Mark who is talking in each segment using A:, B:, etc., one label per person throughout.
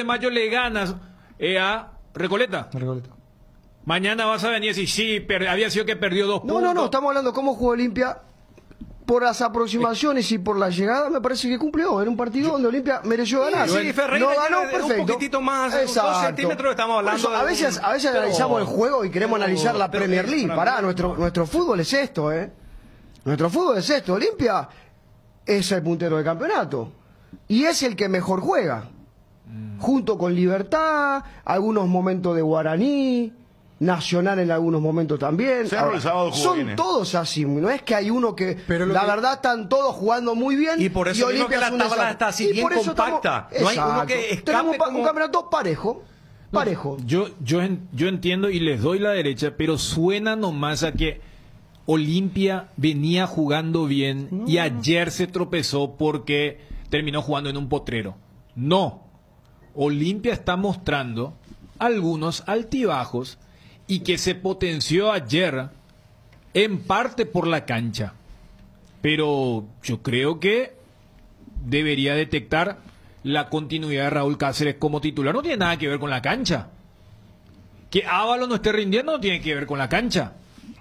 A: de mayo le ganas a Recoleta. Mañana vas a venir y decir, sí, había sido que perdió 2 puntos.
B: No, estamos hablando cómo jugó Olimpia. Por las aproximaciones y por la llegada, me parece que cumplió. Era un partido donde Olimpia mereció ganar.
C: Sí, Ferreira
B: no ganó, perfecto.
C: Un poquitito más,
B: exacto.
C: 2 centímetros estamos hablando.
B: Eso, a veces analizamos el juego y queremos analizar la Premier League. Nuestro fútbol es esto, ¿eh? Nuestro fútbol es esto. Olimpia es el puntero del campeonato. Y es el que mejor juega. Junto con Libertad, algunos momentos de Guaraní, Nacional en algunos momentos también.
D: Cerro el sábado jugó bien,
B: todos así, no es que hay uno que la verdad están todos jugando muy bien
C: y por eso
B: Olimpia
C: que la tabla está así bien compacta.
B: No hay uno que escape. Tenemos un campeonato parejo.
A: Yo entiendo y les doy la derecha, pero suena nomás a que Olimpia venía jugando bien y ayer se tropezó porque terminó jugando en un potrero. No. Olimpia está mostrando algunos altibajos y que se potenció ayer en parte por la cancha. Pero yo creo que debería detectar la continuidad de Raúl Cáceres como titular. No tiene nada que ver con la cancha. Que Ávalo no esté rindiendo no tiene que ver con la cancha.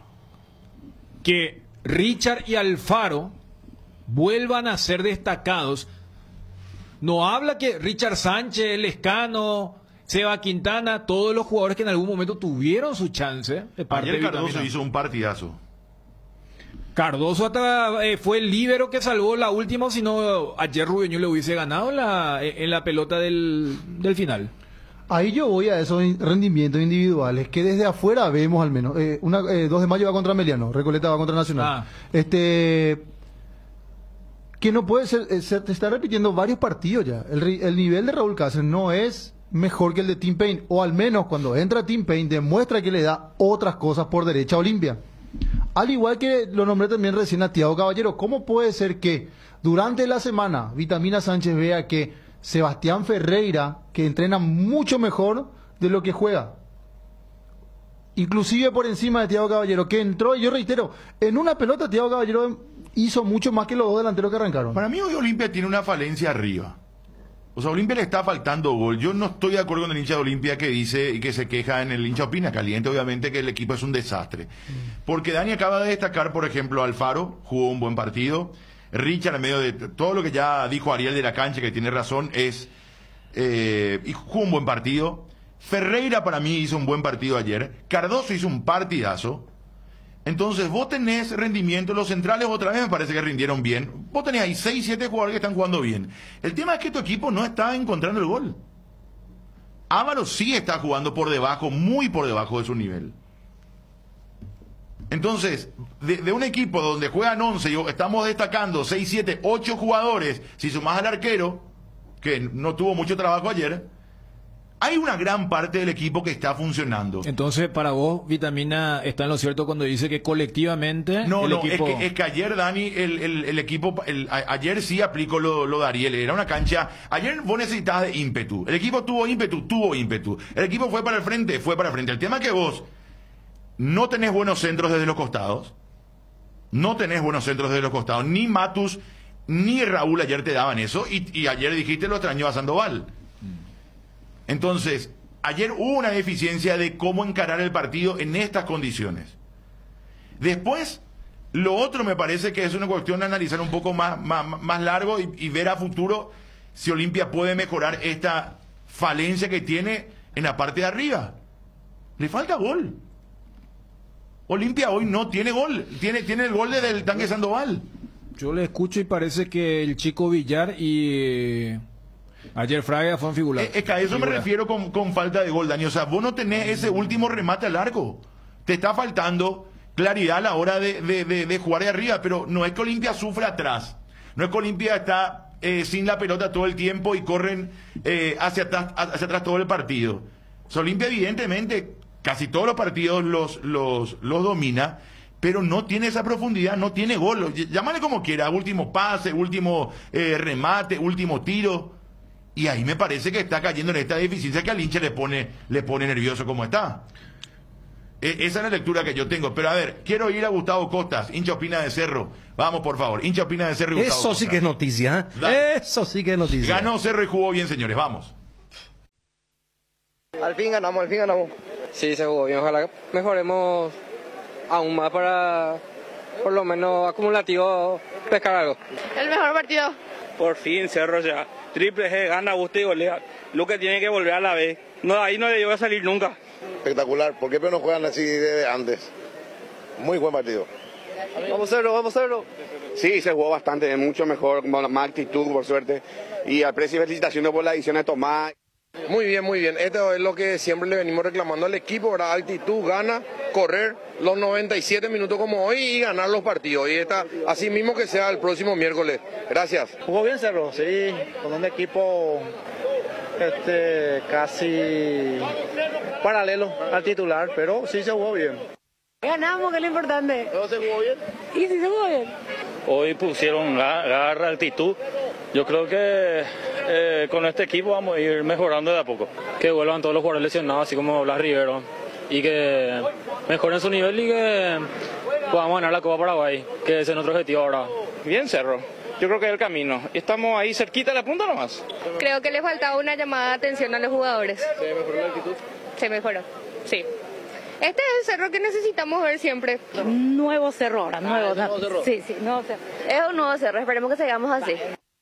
A: Que Richard y Alfaro vuelvan a ser destacados. No habla que Richard Sánchez, Lescano, Seba Quintana, todos los jugadores que en algún momento tuvieron su chance.
D: Ayer Cardoso hizo un partidazo.
A: Cardoso hasta fue el líbero que salvó la última, si no ayer Rubeño le hubiese ganado en la pelota del final.
E: Ahí yo voy a esos rendimientos individuales que desde afuera vemos al menos. 2 de mayo va contra Meliano, Recoleta va contra Nacional. Que no puede ser, se te está repitiendo varios partidos ya. El nivel de Raúl Cáceres no es mejor que el de Tim Payne, o al menos cuando entra Tim Payne demuestra que le da otras cosas por derecha a Olimpia. Al igual que lo nombré también recién a Thiago Caballero, ¿cómo puede ser que durante la semana Vitamina Sánchez vea que Sebastián Ferreira, que entrena mucho mejor de lo que juega, inclusive por encima de Thiago Caballero, que entró, y yo reitero, en una pelota Thiago Caballero hizo mucho más que los 2 delanteros que arrancaron?
D: Para mí hoy Olimpia tiene una falencia arriba. O sea, a Olimpia le está faltando gol. Yo no estoy de acuerdo con el hincha de Olimpia que dice y que se queja en el hincha Opina Caliente, obviamente, que el equipo es un desastre. Porque Dani acaba de destacar, por ejemplo, Alfaro jugó un buen partido. Richard, en medio de todo lo que ya dijo Ariel de la cancha, que tiene razón, y jugó un buen partido. Ferreira para mí hizo un buen partido ayer. Cardoso hizo un partidazo. Entonces vos tenés rendimiento, los centrales otra vez me parece que rindieron bien. Vos tenés ahí 6, 7 jugadores que están jugando bien. El tema es que tu equipo no está encontrando el gol. Ávalo sí está jugando por debajo, muy por debajo de su nivel. Entonces, de un equipo donde juegan 11 y estamos destacando 6, 7, 8 jugadores, si sumás al arquero, que no tuvo mucho trabajo ayer, hay una gran parte del equipo que está funcionando.
A: Entonces, para vos, Vitamina está en lo cierto cuando dice que colectivamente el equipo...
D: es que ayer, Dani, el equipo... ayer sí aplicó lo de Ariel. Era una cancha... Ayer vos necesitabas de ímpetu. El equipo tuvo ímpetu. El equipo fue para el frente. El tema es que vos no tenés buenos centros desde los costados. Ni Matus, ni Raúl ayer te daban eso. Y ayer dijiste lo extrañó a Sandoval. Entonces, ayer hubo una deficiencia de cómo encarar el partido en estas condiciones. Después, lo otro me parece que es una cuestión de analizar un poco más largo y ver a futuro si Olimpia puede mejorar esta falencia que tiene en la parte de arriba. Le falta gol. Olimpia hoy no tiene gol. Tiene el gol del tanque Sandoval.
A: Yo le escucho y parece que el chico Villar y... ayer Fraga fue en figurar.
D: Es que a eso me refiero con falta de gol, Dani. O sea, vos no tenés ese último remate al arco. Te está faltando claridad a la hora de jugar de arriba, pero no es que Olimpia sufre atrás. No es que Olimpia está sin la pelota todo el tiempo y corren hacia atrás todo el partido. O sea, Olimpia evidentemente casi todos los partidos los domina, pero no tiene esa profundidad, no tiene gol. Llámale como quiera, último pase, último remate, último tiro. Y ahí me parece que está cayendo en esta deficiencia que al hincha le pone nervioso como está. Esa es la lectura que yo tengo. Pero a ver, quiero ir a Gustavo Costas, hincha Opina de Cerro. Vamos, por favor, hincha Opina de Cerro y Gustavo
C: Eso sí
D: Costas.
C: que es noticia. Eso sí que es noticia.
D: Ganó Cerro y jugó bien, señores. Vamos.
F: Al fin ganamos, al fin ganamos.
G: Sí, se jugó bien. Ojalá mejoremos aún más para, por lo menos acumulativo, pescar algo.
H: El mejor partido.
I: Por fin, Cerro ya. Triple G, gana, gusta y golea. Luque tiene que volver a la B. No, ahí no le llegó a salir nunca.
J: Espectacular. ¿Por qué no juegan así de antes? Muy buen partido.
F: Vamos a hacerlo, vamos a hacerlo.
K: Sí, se jugó bastante, mucho mejor, con más actitud, por suerte. Y al precio, felicitaciones por la edición de Tomás.
F: Muy bien, muy bien. Esto es lo que siempre le venimos reclamando al equipo, ¿verdad? Actitud, gana, correr los 97 minutos como hoy y ganar los partidos. Y está así mismo que sea el próximo miércoles. Gracias.
L: Jugó bien Cerro, sí, con un equipo casi paralelo al titular, pero sí se jugó bien.
H: Ganamos, que es lo importante.
F: ¿No se jugó bien?
H: Y sí se jugó bien.
I: Hoy pusieron garra, actitud. Yo creo que con este equipo vamos a ir mejorando de a poco. Que vuelvan todos los jugadores lesionados, así como Blas Rivero, y que mejoren su nivel y que podamos ganar la Copa Paraguay, que ese es nuestro objetivo ahora.
L: Bien Cerro, yo creo que es el camino. Estamos ahí cerquita de la punta nomás.
H: Creo que le faltaba una llamada de atención a los jugadores.
F: ¿Se mejoró la actitud?
H: Se mejoró, sí. Este es el Cerro que necesitamos ver siempre.
M: Nuevo Cerro ahora, nuevo Cerro. Sí, sí, nuevo Cerro.
H: Es un nuevo Cerro, esperemos que sigamos así.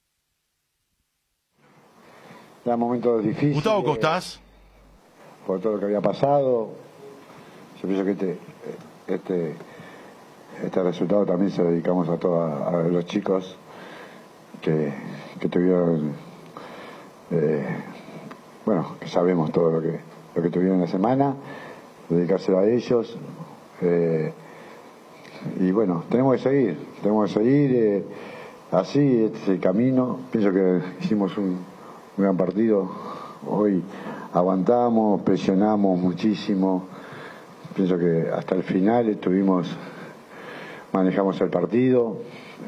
N: Era momentos difíciles.
D: Gustavo Costas.
N: Por todo lo que había pasado. Yo pienso que este resultado también se lo dedicamos a los chicos que tuvieron, que sabemos todo lo que tuvieron en la semana, dedicárselo a ellos. Y bueno, tenemos que seguir así, este es el camino. Pienso que hicimos un gran partido. Hoy aguantamos, presionamos muchísimo. Pienso que hasta el final manejamos el partido.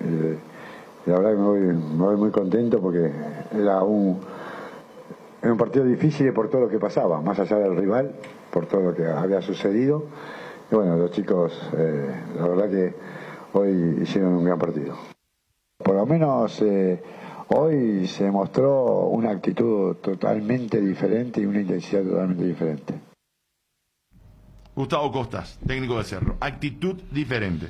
N: La verdad que me voy muy contento porque era un partido difícil por todo lo que pasaba, más allá del rival, por todo lo que había sucedido. Y bueno, los chicos, la verdad que hoy hicieron un gran partido. Por lo menos hoy se mostró una actitud totalmente diferente y una intensidad totalmente diferente.
D: Gustavo Costas, técnico de Cerro. Actitud diferente.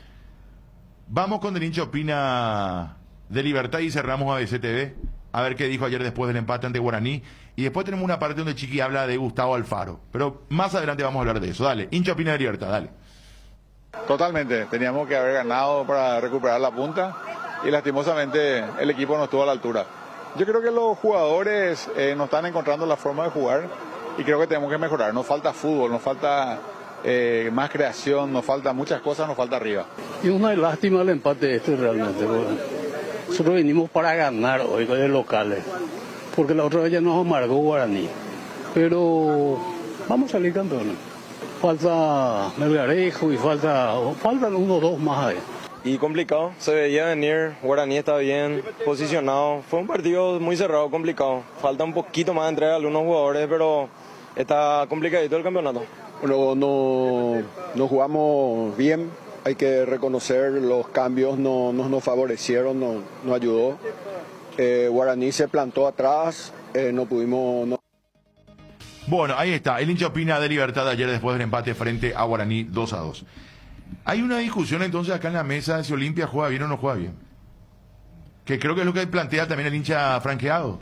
D: Vamos con el hincha opina de Libertad y cerramos a BCTV. A ver qué dijo ayer después del empate ante Guaraní. Y después tenemos una parte donde Chiqui habla de Gustavo Alfaro. Pero más adelante vamos a hablar de eso. Dale, hincha opina de Libertad, dale.
O: Totalmente. Teníamos que haber ganado para recuperar la punta. Y lastimosamente el equipo no estuvo a la altura. Yo creo que los jugadores no están encontrando la forma de jugar. Y creo que tenemos que mejorar. Nos falta fútbol, nos falta más creación, nos falta muchas cosas, nos falta arriba.
P: Y una lástima el empate realmente. Nosotros vinimos para ganar hoy de locales, porque la otra vez ya nos amargó Guaraní. Pero vamos a salir campeones. Falta Melgarejo y faltan uno o dos más ahí.
G: Y complicado, se veía venir, Guaraní está bien posicionado. Fue un partido muy cerrado, complicado. Falta un poquito más de entrega a algunos jugadores, pero está complicadito el campeonato.
Q: Bueno, no jugamos bien, hay que reconocer los cambios, nos favorecieron, nos ayudó. Guaraní se plantó atrás, no pudimos...
D: Bueno, ahí está, el hincha opina de Libertad ayer después del empate frente a Guaraní 2-2. Hay una discusión entonces acá en la mesa de si Olimpia juega bien o no juega bien. Que creo que es lo que plantea también el hincha franqueado.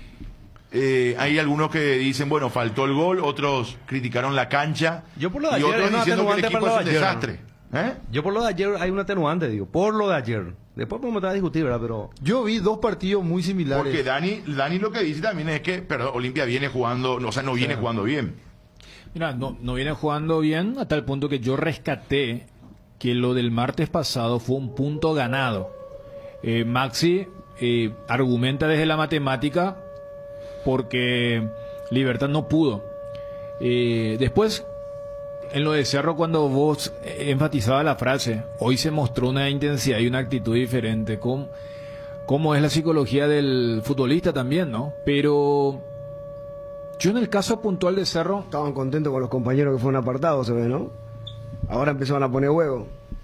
D: Hay algunos que dicen, bueno, faltó el gol, otros criticaron la cancha.
C: Yo por lo de
D: y
C: ayer,
D: otros diciendo que el equipo es un
C: ayer,
D: desastre.
C: Yo por lo de ayer hay un atenuante, digo, por lo de ayer. Después podemos estar a discutir, ¿verdad? Pero
E: yo vi dos partidos muy similares.
D: Porque Dani lo que dice también es que, Olimpia viene jugando, o sea, no viene jugando bien.
A: Mira, no viene jugando bien a tal punto que yo rescaté que lo del martes pasado fue un punto ganado. Maxi argumenta desde la matemática porque Libertad no pudo. Después, en lo de Cerro, cuando vos enfatizabas la frase, hoy se mostró una intensidad y una actitud diferente. ¿Cómo es la psicología del futbolista también, no? Pero yo en el caso puntual de Cerro...
B: Estaban contentos con los compañeros que fueron apartados, se ve, ¿no? Ahora empezaron a poner huevo.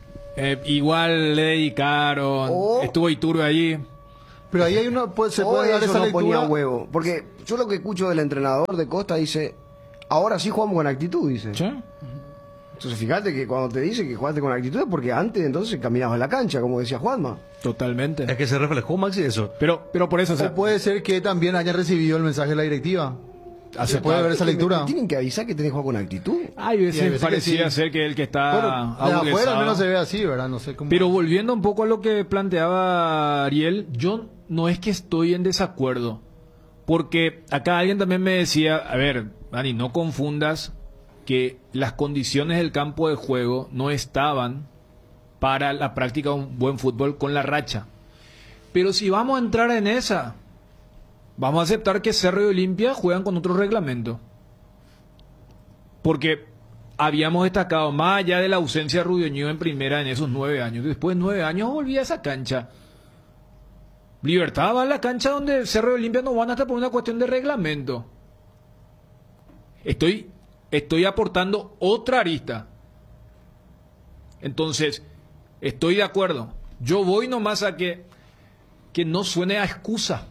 A: Igual le dedicaron, estuvo Iturbe allí.
E: Pero ahí se puede dar esa
B: no
E: lectura.
B: Ponía huevo, porque yo lo que escucho del entrenador de Costa dice, Ahora sí jugamos con actitud, dice.
A: ¿Sí?
B: Entonces fíjate que cuando te dice que jugaste con actitud es porque antes entonces caminabas en la cancha, como decía Juanma.
A: Totalmente.
C: Es que se reflejó, Maxi, eso.
A: Pero por eso, o sea,
E: O puede ser que también hayan recibido el mensaje de la directiva. ¿Se puede ver esa lectura?
B: Tienen que avisar que tenés que jugar con actitud.
A: hay veces,
E: Sí, hay veces que
A: parecía
E: sí.
A: ser que el que está
E: Bueno, de afuera
A: agudezado.
E: al menos se ve así, ¿verdad? No sé cómo.
A: Pero volviendo un poco a lo que planteaba Ariel, yo no es que estoy en desacuerdo, porque acá alguien también me decía, a ver, Dani, no confundas que las condiciones del campo de juego no estaban para la práctica de un buen fútbol con la racha. Pero si vamos a entrar en esa, vamos a aceptar que Cerro y Olimpia juegan con otro reglamento. Porque habíamos destacado, más allá de la ausencia de Rubio Ñu en primera en esos 9 años, después de 9 años volvía a esa cancha. Libertad va a la cancha donde Cerro y Olimpia no van hasta por una cuestión de reglamento. Estoy aportando otra arista. Entonces, estoy de acuerdo. Yo voy nomás a que no suene a excusa.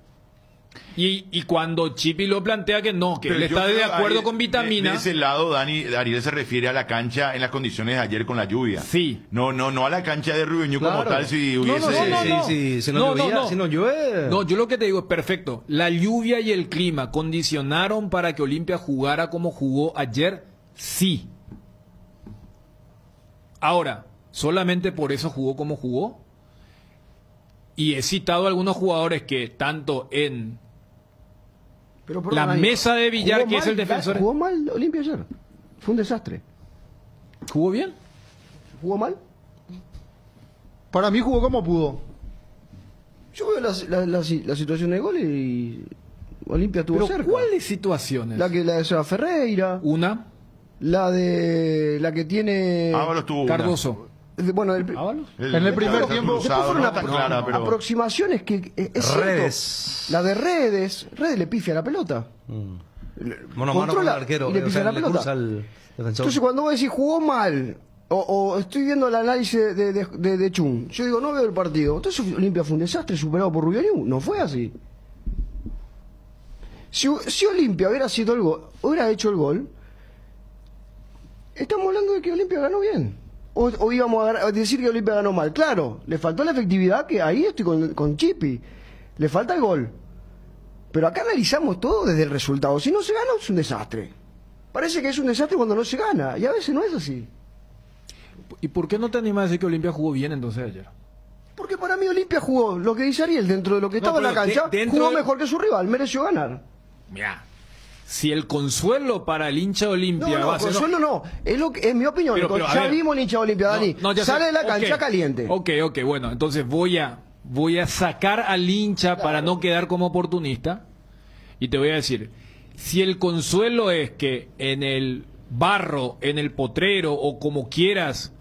A: Y cuando Chipi lo plantea que no, que
D: Pero
A: él
D: yo
A: está de
D: creo,
A: acuerdo
D: Ariel,
A: con Vitamina.
D: De ese lado, Dani, Ariel se refiere a la cancha en las condiciones de ayer con la lluvia.
A: Sí.
D: No a la cancha de Rubio Ñu como
C: Claro.
D: tal, si
A: No,
D: hubiese...
C: Si no llovía, si no llueve.
A: No, yo lo que te digo es perfecto. La lluvia y el clima condicionaron para que Olimpia jugara como jugó ayer, sí. Ahora, solamente por eso jugó como jugó. Y he citado a algunos jugadores que tanto en
B: Pero,
A: la
B: Dani,
A: mesa de Villar,
B: jugó
A: que es
B: mal,
A: el defensor.
B: Jugó mal Olimpia ayer. Fue un desastre.
A: ¿Jugó bien?
B: ¿Jugó mal?
E: Para mí jugó como pudo.
B: Yo veo la situación de gol y Olimpia tuvo
A: Pero
B: cerca.
A: ¿cuáles situaciones?
B: La de Seba Ferreira.
A: Una.
B: La que tiene
D: Ábalos tuvo
A: Cardoso.
B: Bueno,
A: ¿Ábalos?
E: En el primer tiempo
D: cruzado,
B: fueron
D: no tan clara, pero...
B: aproximaciones que es cierto.
C: Redes.
B: La de Redes le pifia la pelota.
C: Mano a mano con el
B: Controla
C: arquero.
B: y le
C: o
B: pisa
C: sea,
B: la
C: le
B: pelota.
C: cruza al defensor.
B: Entonces cuando vos decís jugó mal o estoy viendo el análisis de Chun, yo digo no veo el partido. Entonces Olimpia fue un desastre superado por Rubio Ñu. No fue así. Si Olimpia hubiera sido el gol, hubiera hecho el gol, estamos hablando de que Olimpia ganó bien. O íbamos a decir que Olimpia ganó mal. Claro, le faltó la efectividad, que ahí estoy con Chipi. Le falta el gol. Pero acá analizamos todo desde el resultado. Si no se gana, es un desastre. Parece que es un desastre cuando no se gana. Y a veces no es así.
A: ¿Y por qué no te animas a decir que Olimpia jugó bien entonces ayer?
B: Porque para mí Olimpia jugó lo que dice Ariel, dentro de lo que estaba en la
A: pero
B: cancha,
A: dentro
B: jugó
A: de-
B: mejor que su rival, mereció ganar.
A: Mira, si el consuelo para el hincha de Olimpia
B: No,
A: va a ser...
B: Consuelo no. Es mi opinión.
A: Pero, a
B: ya
A: ver.
B: vimos el hincha de Olimpia, Dani.
A: Ya
B: Sale
A: sé.
B: de la cancha
A: Ok.
B: caliente.
A: Ok, bueno, entonces voy a sacar al hincha para no quedar como oportunista y te voy a decir, si el consuelo es que en el barro, en el potrero o como quieras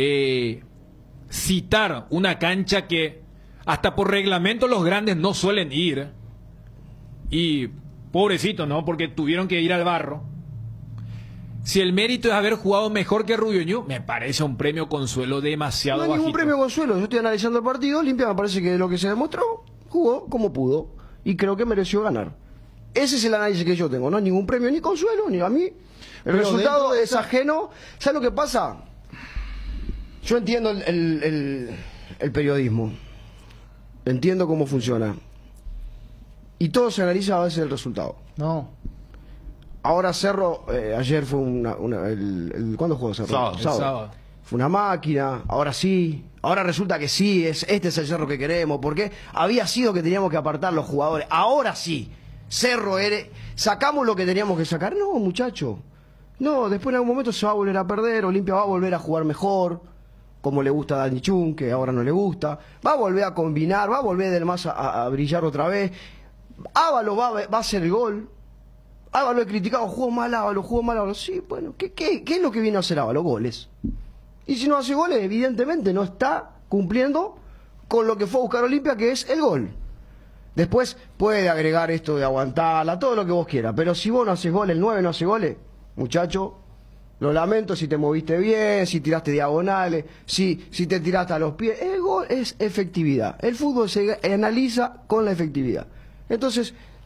A: citar una cancha que hasta por reglamento los grandes no suelen ir y pobrecito, ¿no? Porque tuvieron que ir al barro. Si el mérito es haber jugado mejor que Rubio Ñu, me parece un premio consuelo demasiado
B: No hay ningún
A: bajito.
B: premio consuelo. Yo estoy analizando el partido. Olimpia me parece que lo que se demostró, jugó como pudo. Y creo que mereció ganar. Ese es el análisis que yo tengo. No hay ningún premio ni consuelo, ni a mí. El
E: Pero
B: resultado
E: dentro de
B: es ajeno. ¿Sabes lo que pasa? Yo entiendo el periodismo. Entiendo cómo funciona. Y todo se analiza a veces el resultado.
E: No.
B: Ahora Cerro, ayer fue ¿cuándo jugó Cerro?
D: Sábado.
A: El sábado.
B: Fue una máquina, ahora sí. Ahora resulta que sí, este es el Cerro que queremos. Porque había sido que teníamos que apartar los jugadores. Ahora sí, Cerro sacamos lo que teníamos que sacar. No, muchacho. No, después en algún momento se va a volver a perder. Olimpia va a volver a jugar mejor, como le gusta a Dani Chun, que ahora no le gusta. Va a volver a combinar, va a volver del más a brillar otra vez. Ábalos va a hacer el gol. Ábalos he criticado, jugó mal Ábalos. Sí, bueno, ¿qué es lo que viene a hacer Ábalos? Goles. Y si no hace goles, evidentemente no está cumpliendo con lo que fue a buscar Olimpia, que es el gol. Después puede agregar esto de aguantarla, todo lo que vos quieras. Pero si vos no haces goles, el 9 no hace goles, muchacho, lo lamento si te moviste bien, si tiraste diagonales, si te tiraste a los pies. El gol es efectividad. El fútbol se analiza con la efectividad. Entonces,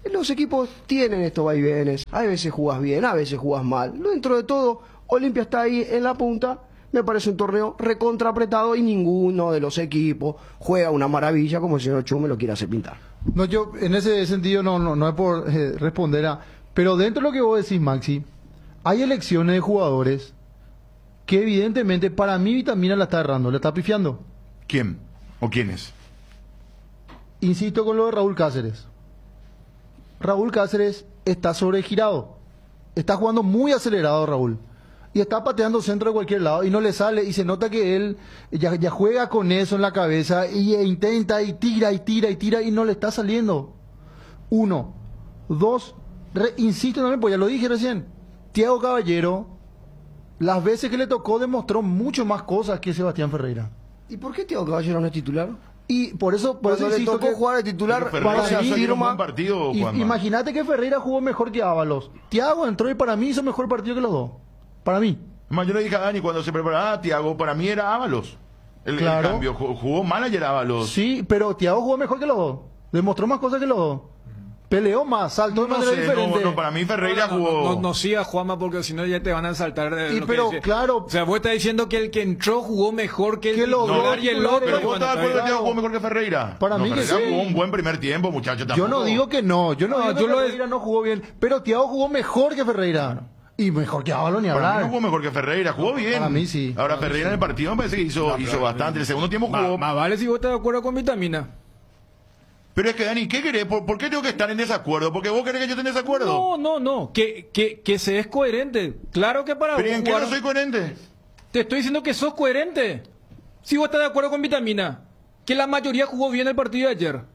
B: Los equipos tienen estos vaivenes. A veces jugás bien, a veces jugás mal. Dentro de todo, Olimpia está ahí en la punta. Me parece un torneo recontra apretado y ninguno de los equipos juega una maravilla como el señor Chu me lo quiere hacer pintar.
E: No, yo en ese sentido no es por responder a... Pero dentro de lo que vos decís, Maxi, hay elecciones de jugadores que evidentemente para mí Vitamina la está errando, la está pifiando.
D: ¿Quién? ¿O quiénes?
E: Insisto con lo de Raúl Cáceres. Raúl Cáceres está sobregirado. Está jugando muy acelerado Raúl. Y está pateando centro de cualquier lado y no le sale. Y se nota que él ya juega con eso en la cabeza e intenta y tira y tira y tira y no le está saliendo. 1. 2. Insisto también, pues ya lo dije recién. Thiago Caballero, las veces que le tocó, demostró mucho más cosas que Sebastián Ferreira.
B: ¿Y por qué Thiago Caballero no es titular?
E: Y por eso
B: Cuando le tocó jugar de titular,
E: imagínate que Ferreira jugó mejor que Ábalos. Thiago entró y para mí hizo mejor partido que los dos. Para mí.
D: Yo le dije a Dani cuando se preparaba Thiago, para mí era Ábalos. El cambio, jugó mal ayer Ábalos.
E: Sí, pero Thiago jugó mejor que los dos. Demostró más cosas que los dos. Peleó más, saltó de manera diferente.
D: Para mí Ferreira jugó...
A: No sigas, Juanma, porque si no ya te van a saltar.
E: Pero claro...
A: O sea, vos estás diciendo que el que entró jugó mejor que el titular y el otro.
D: Pero vos estás de acuerdo que Thiago jugó mejor que Ferreira.
E: Para mí
D: Ferreira
E: que sí.
D: jugó un buen primer tiempo, muchacho.
E: Yo no digo que no. Yo no digo que Ferreira no jugó bien. Pero Thiago jugó mejor que Ferreira. Y mejor que Ábalos ni hablar.
D: Para mí no jugó mejor que Ferreira, jugó bien.
E: Para mí sí.
D: Ahora Ferreira en el partido me parece que hizo bastante. El segundo tiempo jugó...
A: Más vale si vos estás de acuerdo con Vitamina.
D: Pero es que, Dani, ¿qué querés? ¿Por qué tengo que estar en desacuerdo? ¿Porque vos querés que yo esté en desacuerdo?
A: No. Que se es coherente. Claro que para
D: ¿Pero
A: vos
D: en qué no soy coherente?
A: Te estoy diciendo que sos coherente. Si vos estás de acuerdo con Vitamina, que la mayoría jugó bien el partido de ayer.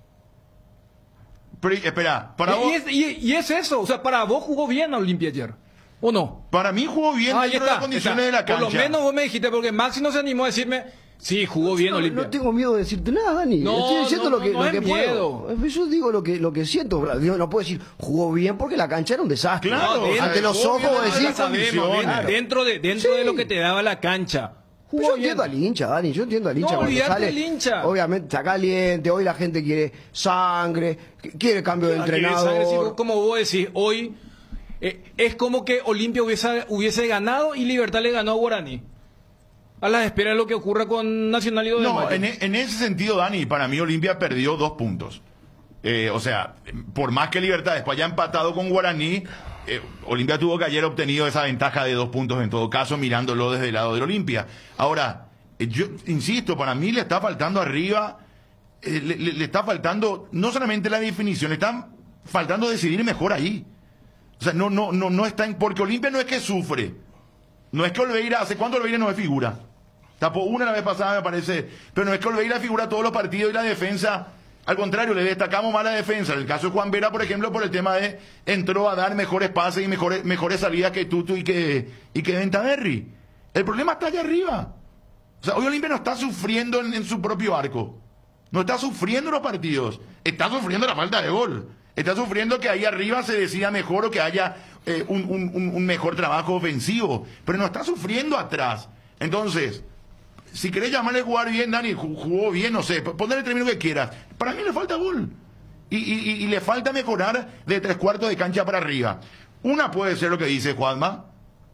D: Pero, espera, para vos...
A: Y es eso. O sea, para vos jugó bien a Olimpia ayer. ¿O no?
D: Para mí jugó bien dentro de las condiciones de la cancha.
A: Por lo menos vos me dijiste, porque Maxi no se animó a decirme, sí, jugó bien Olimpia.
B: No tengo miedo de decirte nada, Dani. Estoy diciendo lo que puedo. Yo digo lo que siento. Yo no puedo decir, jugó bien porque la cancha era un desastre.
D: Claro,
B: ante los ojos decir...
A: Dentro de lo que te daba la cancha.
B: Yo entiendo al hincha, Dani, yo entiendo al hincha.
A: No, olvidate del hincha.
B: Obviamente está caliente, hoy la gente quiere sangre, quiere cambio de entrenador.
A: Sangre, sí, como vos decís, hoy es como que Olimpia hubiese ganado y Libertad le ganó a Guaraní. A la espera de lo que ocurra con Nacional y de
D: No, en ese sentido, Dani, para mí Olimpia perdió 2 puntos. O sea, por más que Libertad después haya empatado con Guaraní, Olimpia tuvo que ayer obtenido esa ventaja de 2 puntos en todo caso, mirándolo desde el lado del Olimpia. Ahora, yo insisto, para mí le está faltando arriba, le está faltando no solamente la definición, le están faltando decidir mejor ahí. O sea, no está en, porque Olimpia no es que sufre. No es que Olveira, ¿hace cuánto Olveira no es figura? Tapó una la vez pasada, me parece. Pero no es que Olveira figura todos los partidos y la defensa. Al contrario, le destacamos más la defensa. En el caso de Juan Vera, por ejemplo, por el tema de entró a dar mejores pases y mejores salidas que Tutu y que Ventaverri. El problema está allá arriba. O sea, hoy Olimpia no está sufriendo en su propio arco. No está sufriendo los partidos. Está sufriendo la falta de gol. Está sufriendo que ahí arriba se decida mejor o que haya un mejor trabajo ofensivo. Pero no está sufriendo atrás. Entonces, si querés llamarle jugar bien, Dani, jugó bien, no sé, ponle el término que quieras. Para mí le falta gol. Y le falta mejorar de 3/4 de cancha para arriba. Una puede ser lo que dice Juanma.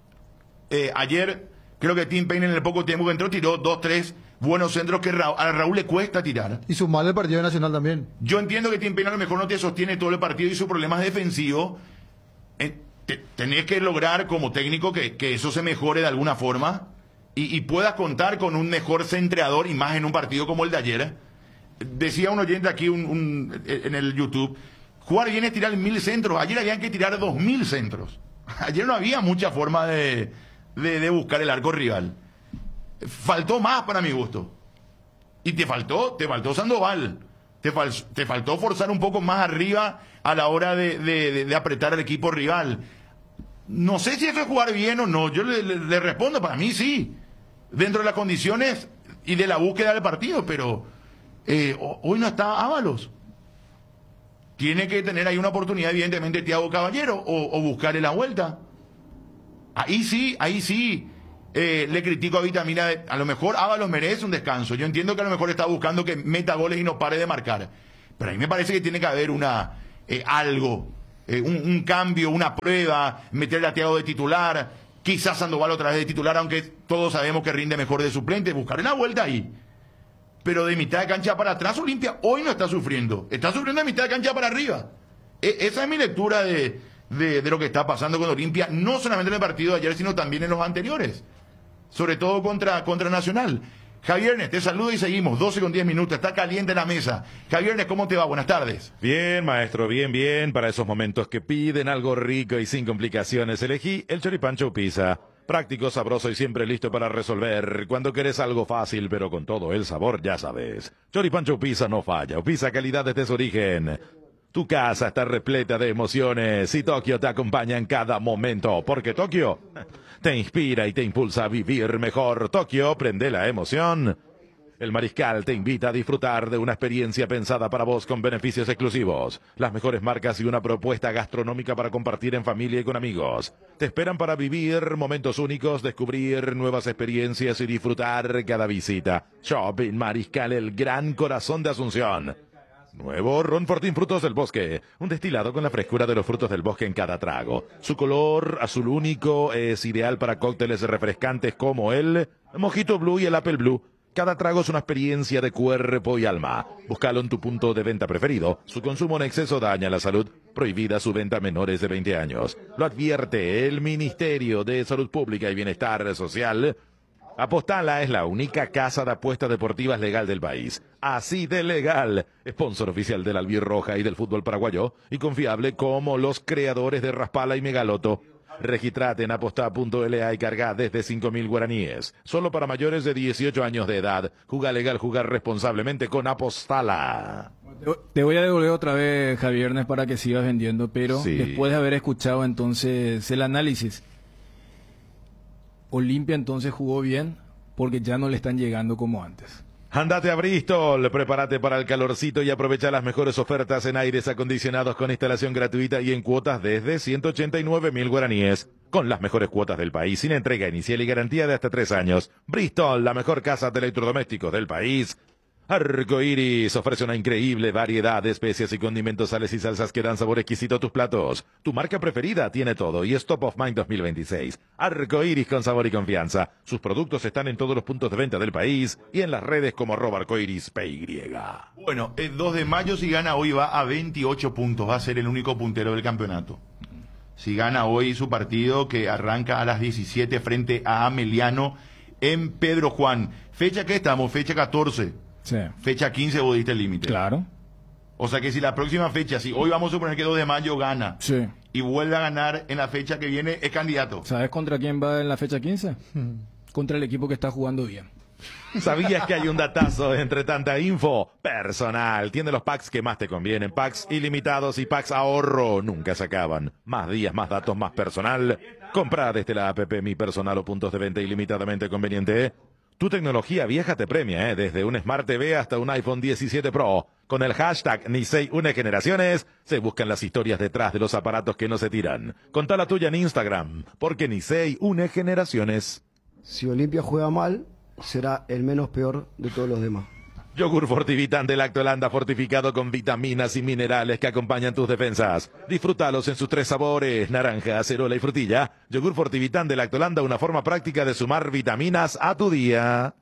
D: Ayer, creo que Tim Payne en el poco tiempo que entró tiró 2-3 buenos centros que a Raúl le cuesta tirar.
E: Y sumar el partido Nacional también.
D: Yo entiendo que Tim Payne a lo mejor no te sostiene todo el partido y su problema es defensivo. Tenés que lograr como técnico que eso se mejore de alguna forma y puedas contar con un mejor centreador y más en un partido como el de ayer. Decía un oyente aquí en el YouTube, jugar bien es tirar 1000 centros. Ayer habían que tirar 2000 centros. Ayer no había mucha forma de buscar el arco rival. Faltó más para mi gusto. Y te faltó Sandoval. Te faltó forzar un poco más arriba a la hora de apretar al equipo rival. No sé si eso es jugar bien o no. Yo le respondo, para mí sí. Dentro de las condiciones y de la búsqueda del partido, pero hoy no está Ábalos. Tiene que tener ahí una oportunidad, evidentemente, Thiago Caballero, o buscarle la vuelta. Ahí sí. Le critico a Vitamina. A lo mejor Ábalos merece un descanso. Yo entiendo que a lo mejor está buscando que meta goles y no pare de marcar. Pero a mí me parece que tiene que haber una algo, un cambio, una prueba, meterle a Thiago de titular, quizás Sandoval otra vez de titular, aunque todos sabemos que rinde mejor de suplente, buscar una vuelta ahí. Pero de mitad de cancha para atrás, Olimpia hoy no está sufriendo de mitad de cancha para arriba. Esa es mi lectura de lo que está pasando con Olimpia, no solamente en el partido de ayer, sino también en los anteriores, sobre todo contra Nacional. Javier, te saludo y seguimos, 12:10, está caliente la mesa. Javier, ¿cómo te va? Buenas tardes.
R: Bien, maestro, bien, para esos momentos que piden algo rico y sin complicaciones, elegí el Choripán Choupisa. Práctico, sabroso y siempre listo para resolver. Cuando querés algo fácil, pero con todo el sabor, ya sabes. Choripán Choupisa no falla, Upisa calidad desde su origen. Tu casa está repleta de emociones y Tokio te acompaña en cada momento, porque Tokio te inspira y te impulsa a vivir mejor. Tokio, prende la emoción. El Mariscal te invita a disfrutar de una experiencia pensada para vos con beneficios exclusivos, las mejores marcas y una propuesta gastronómica para compartir en familia y con amigos. Te esperan para vivir momentos únicos, descubrir nuevas experiencias y disfrutar cada visita. Shopping Mariscal, el gran corazón de Asunción. Nuevo Ron Fortín Frutos del Bosque, un destilado con la frescura de los frutos del bosque en cada trago. Su color azul único es ideal para cócteles refrescantes como el Mojito Blue y el Apple Blue. Cada trago es una experiencia de cuerpo y alma. Búscalo en tu punto de venta preferido. Su consumo en exceso daña la salud. Prohibida su venta a menores de 20 años. Lo advierte el Ministerio de Salud Pública y Bienestar Social. Apostala es la única casa de apuestas deportivas legal del país. Así de legal. Sponsor oficial del Albirroja y del fútbol paraguayo. Y confiable como los creadores de Raspala y Megaloto. Registrate en aposta.la y carga desde 5.000 guaraníes. Solo para mayores de 18 años de edad. Juega legal, jugar responsablemente con Apostala.
A: Te voy a devolver otra vez, Javier, para que sigas vendiendo, pero
R: Sí.
A: después de haber escuchado entonces el análisis, Olimpia entonces jugó bien porque ya no le están llegando como antes.
R: Andate a Bristol, prepárate para el calorcito y aprovecha las mejores ofertas en aires acondicionados con instalación gratuita y en cuotas desde 189.000 guaraníes. Con las mejores cuotas del país, sin entrega inicial y garantía de hasta 3 años. Bristol, la mejor casa de electrodomésticos del país. Arcoiris ofrece una increíble variedad de especias y condimentos, sales y salsas que dan sabor exquisito a tus platos. Tu marca preferida tiene todo y es Top of Mind 2026. Arcoiris con sabor y confianza. Sus productos están en todos los puntos de venta del país y en las redes como @arcoirispy.
D: Bueno, el 2 de mayo si gana hoy va a 28 puntos, va a ser el único puntero del campeonato. Si gana hoy su partido que arranca a las 17 frente a Ameliano en Pedro Juan. ¿Fecha qué estamos? Fecha 14.
A: Sí.
D: Fecha 15 vos diste el límite.
A: Claro.
D: O sea que si la próxima fecha, si hoy vamos a suponer que 2 de mayo gana
A: Sí.
D: y vuelve a ganar en la fecha que viene, es candidato.
A: ¿Sabes contra quién va en la fecha 15? Contra el equipo que está jugando bien.
R: ¿Sabías que hay un datazo entre tanta info? Personal, tiene los packs que más te convienen. Packs ilimitados y packs ahorro. Nunca se acaban. Más días, más datos, más personal. Compra desde la app Mi Personal o puntos de venta ilimitadamente conveniente. Tu tecnología vieja te premia, desde un Smart TV hasta un iPhone 17 Pro. Con el hashtag Nisei Une Generaciones se buscan las historias detrás de los aparatos que no se tiran. Contá la tuya en Instagram, porque Nisei Une Generaciones.
B: Si Olimpia juega mal, será el menos peor de todos los demás.
R: Yogur Fortivitan de Lactolanda fortificado con vitaminas y minerales que acompañan tus defensas. Disfrútalos en sus 3 sabores, naranja, acerola y frutilla. Yogur Fortivitan de Lactolanda, una forma práctica de sumar vitaminas a tu día.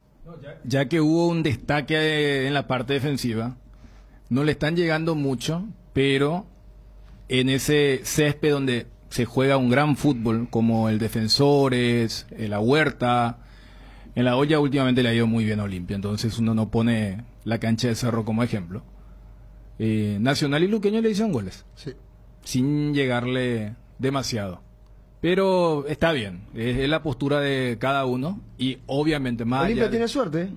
A: Ya que hubo un destaque en la parte defensiva, no le están llegando mucho, pero en ese césped donde se juega un gran fútbol, como el Defensores, la Huerta, en la olla últimamente le ha ido muy bien a Olimpia, entonces uno no pone la cancha de Cerro como ejemplo. Nacional y Luqueño le hicieron goles,
E: Sí.
A: sin llegarle demasiado. Pero está bien, es la postura de cada uno y obviamente más
B: Olimpia
A: allá de-
B: tiene suerte.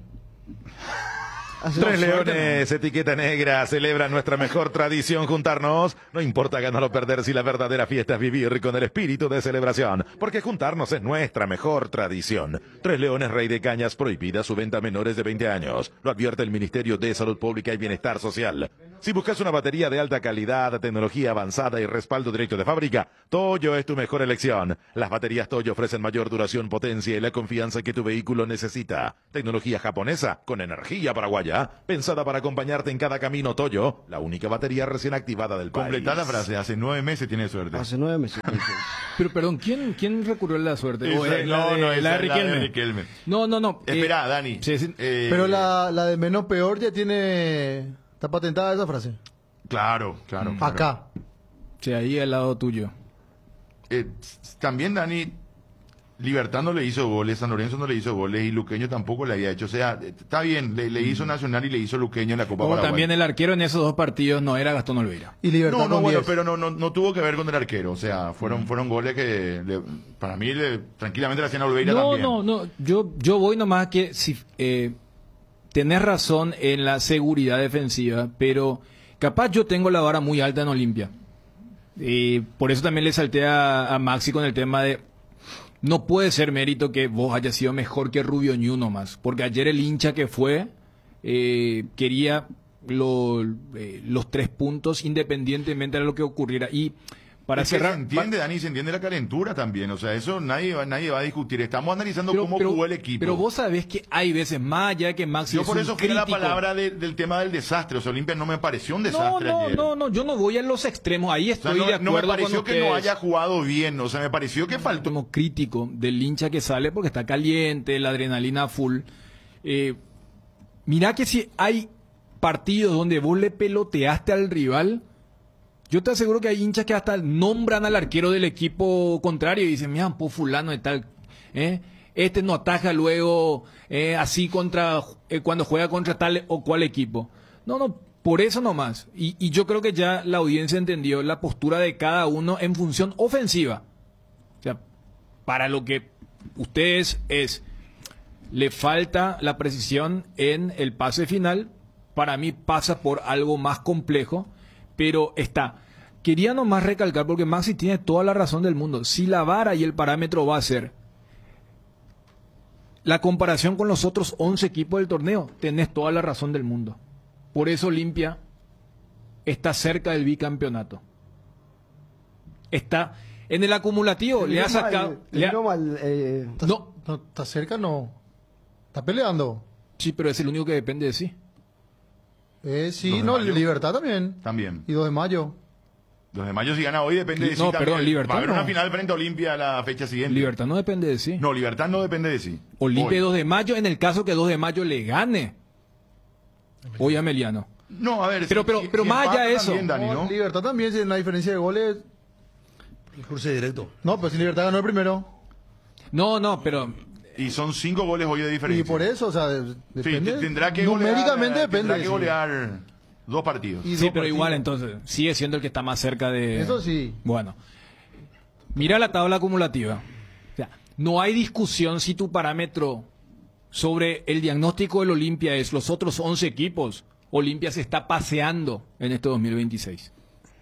R: Tres Leones, etiqueta negra, celebra nuestra mejor tradición, juntarnos. No importa ganar o perder si la verdadera fiesta es vivir con el espíritu de celebración, porque juntarnos es nuestra mejor tradición. Tres Leones, Rey de Cañas, prohibida su venta a menores de 20 años. Lo advierte el Ministerio de Salud Pública y Bienestar Social. Si buscas una batería de alta calidad, tecnología avanzada y respaldo directo de fábrica, Toyo es tu mejor elección. Las baterías Toyo ofrecen mayor duración, potencia y la confianza que tu vehículo necesita. Tecnología japonesa con energía paraguaya. Toya, pensada para acompañarte en cada camino. Toyo, la única batería recién activada del país.
D: Completá la frase, hace 9 meses tiene suerte.
B: Hace 9 meses.
A: Pero perdón, ¿quién recurrió a la suerte? ¿O
D: Esa-
A: es
D: no,
A: la de
D: esa es la de
A: Riquelme?
D: Riquelme.
A: No.
D: Espera, Dani.
E: Pero la de menos peor ya tiene... Está patentada esa frase.
D: Claro.
E: Acá.
A: Sí, ahí al lado tuyo.
D: También, Dani, Libertad no le hizo goles, San Lorenzo no le hizo goles y Luqueño tampoco le había hecho. O sea, está bien, le hizo Nacional y le hizo Luqueño en la Copa
A: Como
D: Paraguay.
A: también el arquero en esos dos partidos no era Gastón Olveira.
E: Y Libertad
D: No,
E: con
D: bueno,
E: 10.
D: pero no tuvo que ver con el arquero. O sea, fueron goles que para mí tranquilamente le hacían a Olveira también.
A: No. Yo voy nomás que si tenés razón en la seguridad defensiva, pero capaz yo tengo la vara muy alta en Olimpia. Por eso también le salté a Maxi con el tema de no puede ser mérito que vos hayas sido mejor que Rubio Ñu nomás, porque ayer el hincha que fue quería los 3 puntos independientemente de lo que ocurriera. Y para
D: Es que
A: cerrar,
D: se entiende, Dani, se entiende la calentura también. O sea, eso nadie va a discutir. Estamos analizando cómo jugó el equipo.
A: pero vos sabés que hay veces, más allá de que Maxi
D: Yo
A: es
D: por
A: un
D: eso fui a la
A: crítico.
D: palabra del tema del desastre. O sea, Olimpia no me pareció un desastre ayer.
A: No, yo no voy a los extremos. Ahí
D: O sea,
A: estoy de
D: no me
A: acuerdo
D: pareció
A: con
D: que
A: ustedes.
D: no haya jugado bien. O sea, me pareció que faltó.
A: Como crítico del hincha que sale porque está caliente, la adrenalina full. Mirá que si hay partidos donde vos le peloteaste al rival, yo te aseguro que hay hinchas que hasta nombran al arquero del equipo contrario y dicen, mira, pues fulano de tal, este no ataja luego así contra cuando juega contra tal o cual equipo. No, por eso nomás. Y yo creo que ya la audiencia entendió la postura de cada uno en función ofensiva. O sea, para lo que ustedes le falta la precisión en el pase final. Para mí pasa por algo más complejo, pero está. Quería nomás recalcar, porque Maxi tiene toda la razón del mundo. Si la vara y el parámetro va a ser la comparación con los otros 11 equipos del torneo, tenés toda la razón del mundo. Por eso Olimpia está cerca del bicampeonato. Está en el acumulativo, le ha sacado...
E: No, está cerca, no. Está peleando.
A: Sí, pero es el único que depende de sí.
E: Sí, no, Libertad también.
D: También.
E: Y 2 de mayo.
D: 2 de mayo si gana hoy depende de sí.
A: No,
D: también.
A: perdón, Libertad
D: Va a haber
A: no.
D: una final frente a Olimpia la fecha siguiente.
A: Libertad no depende de sí.
D: No, Libertad no depende de sí.
A: Olimpia
D: Hoy.
A: 2 de mayo, en el caso que 2 de mayo le gane. Hoy a Meliano.
D: No, a ver.
A: Pero más allá de eso.
D: También, Dani, ¿no?
E: Libertad también, si hay una diferencia de goles.
C: El cruce directo.
E: No, pero si Libertad ganó el primero.
A: No, pero...
D: Y son 5 goles hoy de diferencia.
E: Y por eso, o sea, depende.
D: Sí, tendrá que
E: numéricamente
D: golear,
E: depende.
D: Tendrá que golear 2 partidos.
E: Y
A: Sí,
E: 2
A: pero
E: partidos.
A: igual entonces, sigue siendo el que está más cerca de...
E: Eso sí.
A: Bueno, mira la tabla acumulativa. O sea, no hay discusión si tu parámetro sobre el diagnóstico del Olimpia es los otros 11 equipos. Olimpia se está paseando en este 2026.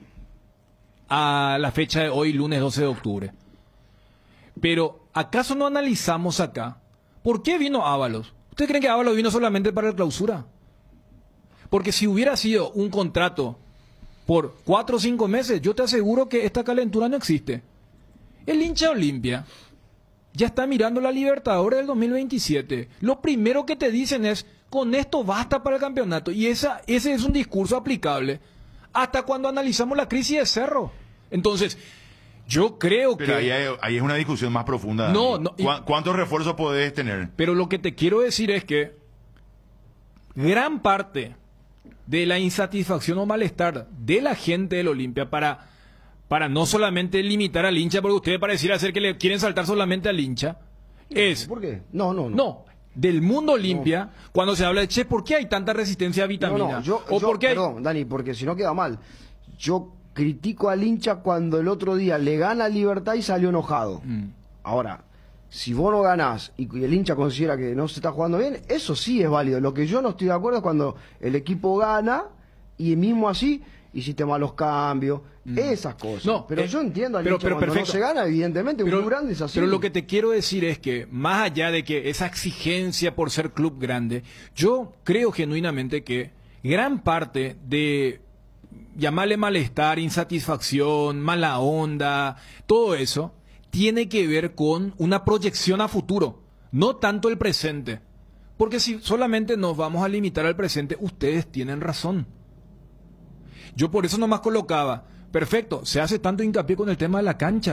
A: A la fecha de hoy, lunes 12 de octubre. Pero, ¿acaso no analizamos acá por qué vino Ábalos? ¿Ustedes creen que Ábalos vino solamente para la clausura? Porque si hubiera sido un contrato por 4 o 5 meses, yo te aseguro que esta calentura no existe. El hincha de Olimpia ya está mirando la Libertadores del 2027. Lo primero que te dicen es, con esto basta para el campeonato. Y ese es un discurso aplicable hasta cuando analizamos la crisis de Cerro. Entonces, yo creo
D: Pero
A: que...
D: ahí es una discusión más profunda.
A: No,
D: Dani.
A: no,
D: ¿Cuántos refuerzos podés tener?
A: Pero lo que te quiero decir es que gran parte de la insatisfacción o malestar de la gente del Olimpia para no solamente limitar al hincha, porque ustedes pareciera ser que le quieren saltar solamente al hincha, es...
B: ¿Por qué? No.
A: No, del mundo Olimpia, cuando se habla de, che, ¿por qué hay tanta resistencia a vitamina?
B: Perdón, Dani, porque si no queda mal. Yo critico al hincha cuando el otro día le gana a Libertad y salió enojado. Ahora, si vos no ganás y el hincha considera que no se está jugando bien, eso sí es válido. Lo que yo no estoy de acuerdo es cuando el equipo gana y mismo así hiciste malos cambios, esas cosas.
A: No,
B: pero yo entiendo al
A: pero
B: hincha cuando
A: perfecto.
B: no se gana, evidentemente, un
A: Pero-
B: club grande es así.
A: Pero lo que te quiero decir es que, más allá de que esa exigencia por ser club grande, yo creo genuinamente que gran parte de llamarle malestar, insatisfacción, mala onda, todo eso, tiene que ver con una proyección a futuro, no tanto el presente. Porque si solamente nos vamos a limitar al presente, ustedes tienen razón. Yo por eso nomás colocaba, perfecto, se hace tanto hincapié con el tema de la cancha.